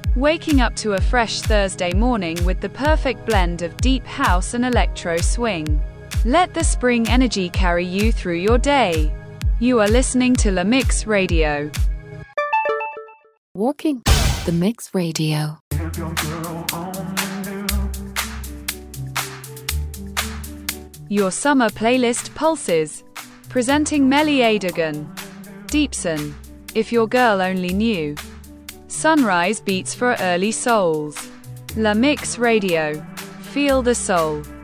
Waking up to a fresh Thursday morning with the perfect blend of deep house and electro swing. Let the spring energy carry you through your day. You are listening to La Mix Radio. Walking the Mix Radio. Your summer playlist pulses. Presenting Melly Adegan. Deepson. If your girl only knew. Sunrise beats for early souls. La Mix Radio. Feel the soul.